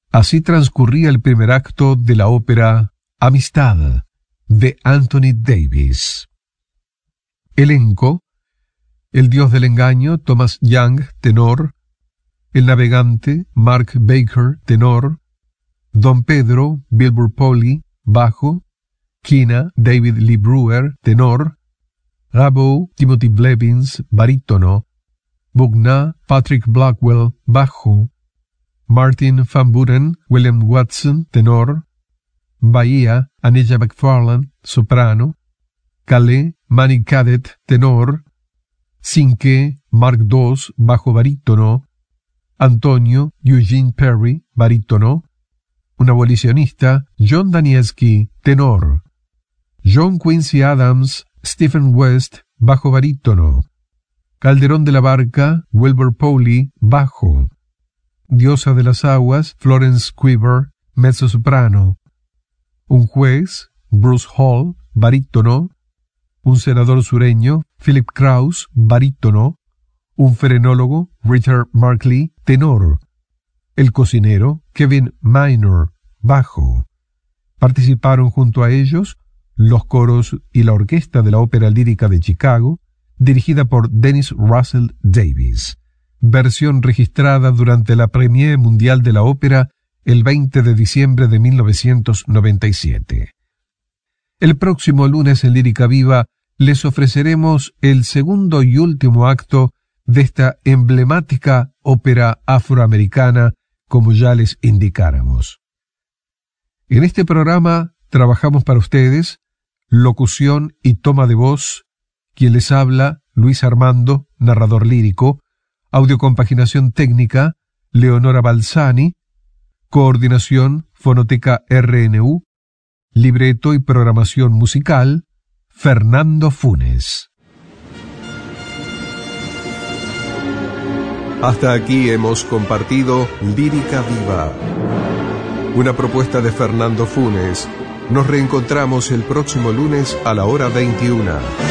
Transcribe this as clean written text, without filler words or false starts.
Así transcurría el primer acto de la ópera Amistad, de Anthony Davis. Elenco: el dios del engaño, Thomas Young, tenor; el navegante, Mark Baker, tenor; Don Pedro, Wilbur Pauly, bajo; Kina, David Lee Brewer, tenor; Rabaud, Timothy Blevins, barítono; Bugna, Patrick Blackwell, bajo; Martin Van Buren, William Watson, tenor; Bahía, Anella McFarlane, soprano; Calais, Manny Cadet, tenor; Cinque, Mark II, bajo barítono; Antonio, Eugene Perry, barítono; un abolicionista, John Danielski, tenor; John Quincy Adams, Stephen West, bajo barítono; Calderón de la Barca, Wilbur Pauly, bajo; Diosa de las Aguas, Florence Quiver, mezzosoprano; un juez, Bruce Hall, barítono; un senador sureño, Philip Krause, barítono; un frenélogo, Richard Markley, tenor; el cocinero, Kevin Minor, bajo. Participaron junto a ellos los coros y la orquesta de la Ópera Lírica de Chicago, dirigida por Dennis Russell Davies. Versión registrada durante la Premiere Mundial de la Ópera el 20 de diciembre de 1997. El próximo lunes en Lírica Viva les ofreceremos el segundo y último acto de esta emblemática ópera afroamericana, como ya les indicáramos. En este programa trabajamos para ustedes, locución y toma de voz, quien les habla, Luis Armando, narrador lírico; audiocompaginación técnica, Leonora Balsani; coordinación, Fonoteca RNU; libreto y programación musical, Fernando Funes. Hasta aquí hemos compartido Lírica Viva, una propuesta de Fernando Funes. Nos reencontramos el próximo lunes a la hora 21.